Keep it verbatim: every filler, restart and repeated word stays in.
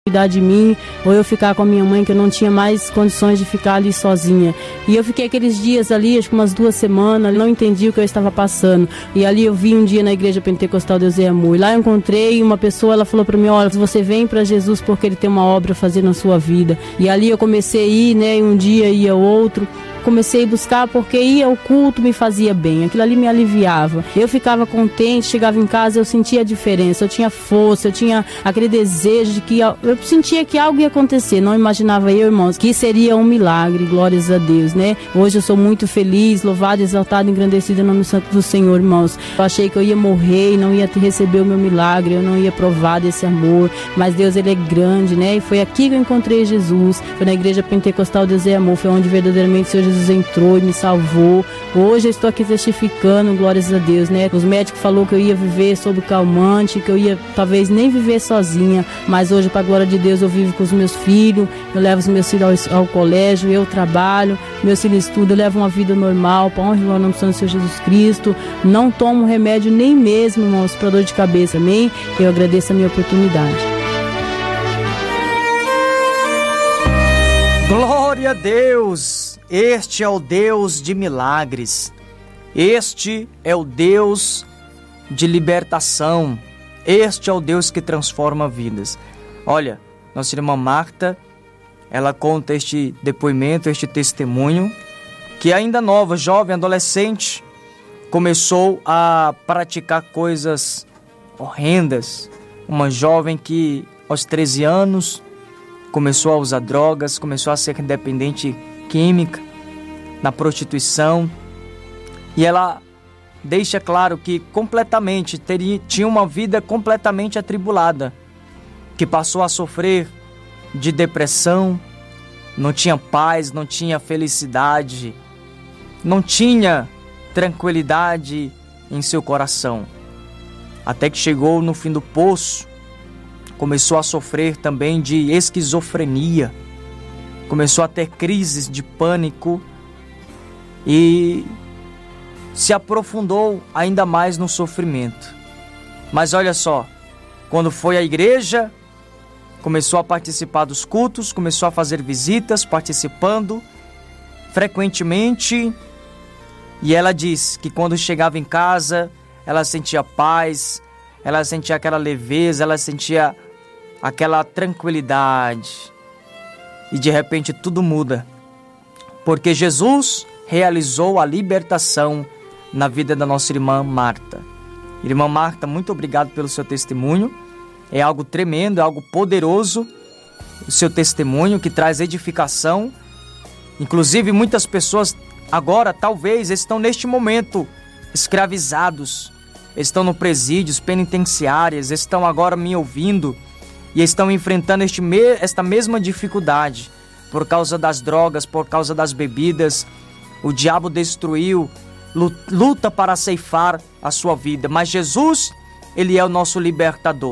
cuidar de mim, ou eu ficar com a minha mãe, que eu não tinha mais condições de ficar ali sozinha. E eu fiquei aqueles dias ali, acho que umas duas semanas, não entendi o que eu estava passando. E ali eu vi um dia na igreja pentecostal Deus é Amor. E lá eu encontrei uma pessoa, ela falou para mim, olha, você vem para Jesus porque ele tem uma obra a fazer na sua vida. E ali eu comecei a ir, né, um dia ia outro. Comecei a buscar porque ir ao culto me fazia bem, aquilo ali me aliviava. Eu ficava contente, chegava em casa, eu sentia a diferença, eu tinha força, eu tinha aquele desejo de que eu sentia que algo ia acontecer. Não imaginava eu, irmãos, que seria um milagre, glórias a Deus, né? Hoje eu sou muito feliz, louvado, exaltado, engrandecido em nome santo do Senhor, irmãos. Eu achei que eu ia morrer e não ia receber o meu milagre, eu não ia provar desse amor, mas Deus, ele é grande, né? E foi aqui que eu encontrei Jesus, foi na igreja pentecostal Deus é Amor, foi onde verdadeiramente o Senhor Jesus entrou e me salvou. Hoje eu estou aqui testificando, glórias a Deus, né? Os médicos falaram que eu ia viver sob calmante, que eu ia talvez nem viver sozinha, mas hoje, para a glória de Deus, eu vivo com os meus filhos, eu levo os meus filhos ao, ao colégio, eu trabalho, meus filhos estudam, eu levo uma vida normal, para honra e glória no nome do Senhor Jesus Cristo. Não tomo remédio nem mesmo, irmãos, para dor de cabeça, amém? Eu agradeço a minha oportunidade. Glória a Deus! Este é o Deus de milagres. Este é o Deus de libertação. Este é o Deus que transforma vidas. Olha, nossa irmã Marta, ela conta este depoimento, este testemunho, que ainda nova, jovem, adolescente, começou a praticar coisas horrendas. Uma jovem que aos treze anos começou a usar drogas, começou a ser dependente química, na prostituição, e ela deixa claro que completamente teria, tinha uma vida completamente atribulada, que passou a sofrer de depressão, não tinha paz, não tinha felicidade, não tinha tranquilidade em seu coração, até que chegou no fim do poço, começou a sofrer também de esquizofrenia, começou a ter crises de pânico e se aprofundou ainda mais no sofrimento. Mas olha só, quando foi à igreja, começou a participar dos cultos, começou a fazer visitas, participando frequentemente, e ela diz que quando chegava em casa, ela sentia paz, ela sentia aquela leveza, ela sentia aquela tranquilidade. E de repente tudo muda, porque Jesus realizou a libertação na vida da nossa irmã Marta. Irmã Marta, muito obrigado pelo seu testemunho. É algo tremendo, é algo poderoso, o seu testemunho que traz edificação. Inclusive muitas pessoas agora talvez estão neste momento escravizados, estão no presídios, penitenciárias, estão agora me ouvindo e estão enfrentando este me, esta mesma dificuldade por causa das drogas, por causa das bebidas. O diabo destruiu, luta para ceifar a sua vida, mas Jesus, ele é o nosso libertador.